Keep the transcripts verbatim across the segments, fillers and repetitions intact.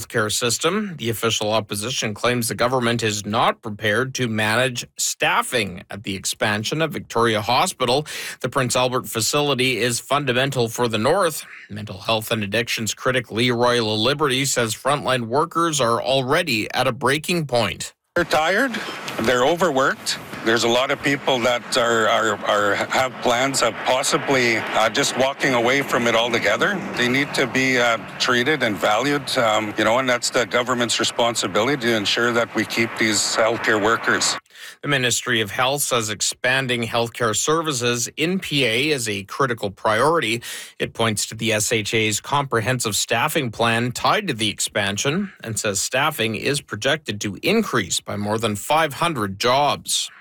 healthcare system. The official opposition claims the government is not prepared to manage staffing at the expansion of Victoria Hospital. The Prince Albert facility is fundamental for the North. Mental health and addictions critic Leroy LaLiberty says frontline workers are already at a breaking point. They're tired, they're overworked. There's a lot of people that are, are, are have plans of possibly uh, just walking away from it altogether. They need to be uh, treated and valued, um, you know, and that's the government's responsibility to ensure that we keep these healthcare workers. The Ministry of Health says expanding healthcare services in P A is a critical priority. It points to the S H A's comprehensive staffing plan tied to the expansion and says staffing is projected to increase by more than five hundred jobs.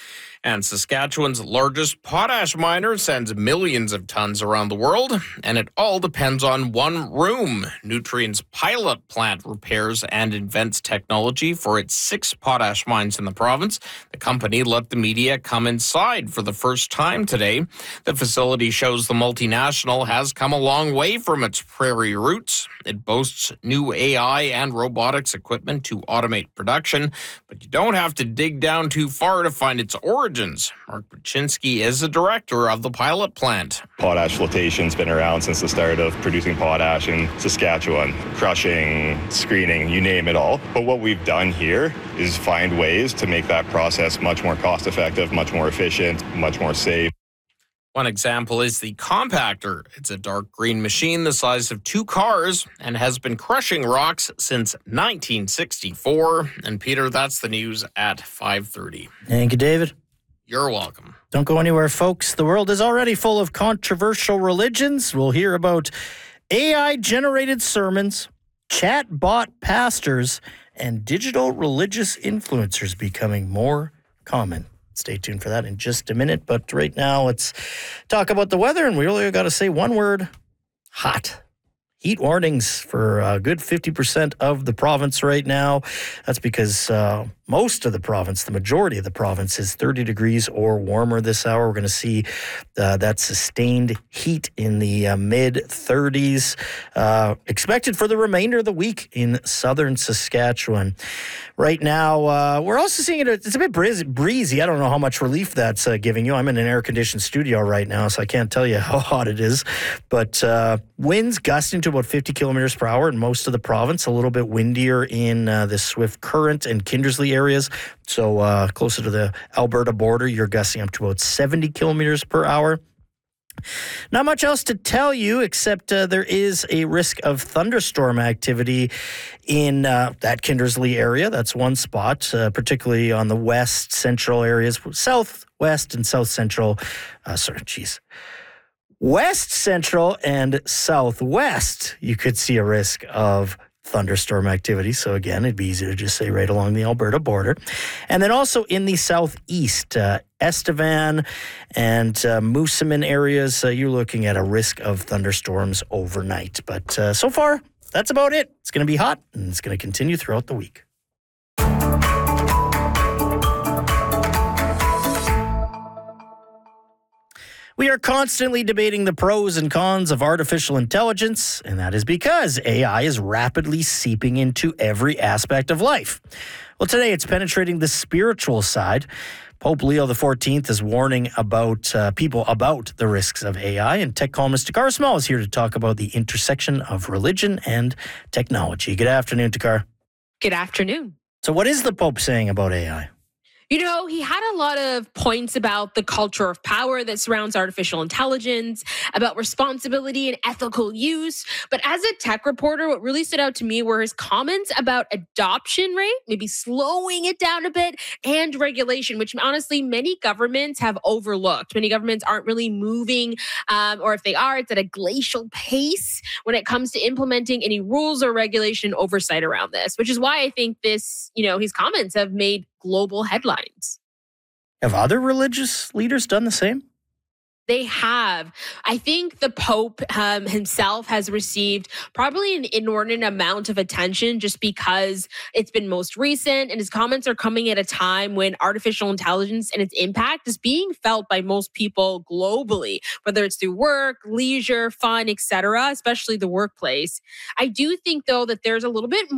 And Saskatchewan's largest potash miner sends millions of tons around the world, and it all depends on one room. Nutrien's pilot plant repairs and invents technology for its six potash mines in the province. The company let the media come inside for the first time today. The facility shows the multinational has come a long way from its prairie roots. It boasts new A I and robotics equipment to automate production, but you don't have to dig down too far to find its origins. Mark Buczynski is the director of the pilot plant. Potash flotation's been around since the start of producing potash in Saskatchewan. Crushing, screening, you name it all. But what we've done here is find ways to make that process much more cost-effective, much more efficient, much more safe. One example is the compactor. It's a dark green machine the size of two cars and has been crushing rocks since nineteen sixty-four. And Peter, that's the news at five thirty. Thank you, David. You're welcome. Don't go anywhere, folks. The world is already full of controversial religions. We'll hear about A I-generated sermons, chatbot pastors, and digital religious influencers becoming more common. Stay tuned for that in just a minute. But right now, let's talk about the weather. And we really got to say one word: hot. Heat warnings for a good fifty percent of the province right now. That's because uh, most of the province, the majority of the province, is thirty degrees or warmer this hour. We're going to see uh, that sustained heat in the uh, mid thirties uh, expected for the remainder of the week in southern Saskatchewan. Right now, uh, we're also seeing it. It's a bit breezy. I don't know how much relief that's uh, giving you. I'm in an air-conditioned studio right now, so I can't tell you how hot it is. But uh, winds gusting to about fifty kilometers per hour in most of the province. A little bit windier in uh, the Swift Current and Kindersley areas. So uh, closer to the Alberta border, you're gusting up to about seventy kilometers per hour. Not much else to tell you, except uh, there is a risk of thunderstorm activity in uh, that Kindersley area. That's one spot, uh, particularly on the west central areas, southwest and south central. Uh, sorry, geez. West central and southwest, you could see a risk of thunderstorm activity. So again, it'd be easy to just say right along the Alberta border. And then also in the southeast, uh, Estevan and uh, Moosomin areas, uh, you're looking at a risk of thunderstorms overnight. But uh, so far, that's about it. It's going to be hot, and it's going to continue throughout the week. We are constantly debating the pros and cons of artificial intelligence, and that is because A I is rapidly seeping into every aspect of life. Well, today it's penetrating the spiritual side. Pope Leo the fourteenth is warning about uh, people about the risks of A I, and tech columnist Takar Small is here to talk about the intersection of religion and technology. Good afternoon, Takar. Good afternoon. So what is the Pope saying about A I? You know, he had a lot of points about the culture of power that surrounds artificial intelligence, about responsibility and ethical use. But as a tech reporter, what really stood out to me were his comments about adoption rate, maybe slowing it down a bit, and regulation, which honestly many governments have overlooked. Many governments aren't really moving, um, or if they are, it's at a glacial pace when it comes to implementing any rules or regulation oversight around this, which is why I think this, you know, his comments have made global headlines. Have other religious leaders done the same? They have. I think the Pope um, himself has received probably an inordinate amount of attention just because it's been most recent, and his comments are coming at a time when artificial intelligence and its impact is being felt by most people globally, whether it's through work, leisure, fun, et cetera, especially the workplace. I do think, though, that there's a little bit more